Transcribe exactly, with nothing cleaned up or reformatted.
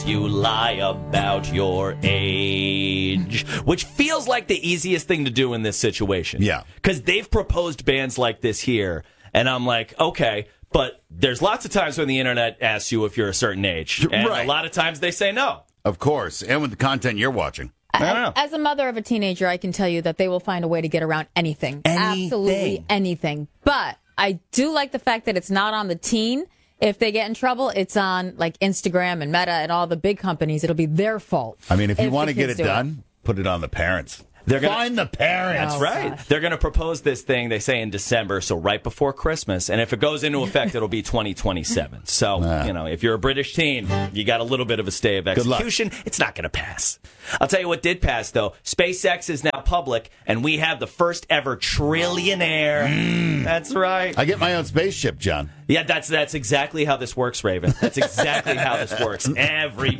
You lie about your age, which feels like the easiest thing to do in this situation. Yeah. Because they've proposed bans like this here, and I'm like, okay, but there's lots of times when the internet asks you if you're a certain age, and Right. a lot of times they say no. Of course, and with the content you're watching. I don't know. As a mother of a teenager, I can tell you that they will find a way to get around anything. Anything. Absolutely anything. But I do like the fact that it's not on the teen. If they get in trouble, it's on like Instagram and Meta and all the big companies. It'll be their fault. I mean, if you want the to get kids it do done, put it on the parents. They're gonna- Find the parents. Oh, Right. gosh. They're going to propose this thing, they say, in December, so right before Christmas. And if it goes into effect, it'll be twenty twenty-seven. So, Ah. you know, if you're a British teen, you got a little bit of a stay of luck. execution. It's not going to pass. I'll tell you what did pass, though. SpaceX is now public, and we have the first ever trillionaire. Mm. That's right. I get my own spaceship, John. Yeah, that's that's exactly how this works, Raven. That's exactly how this works. Every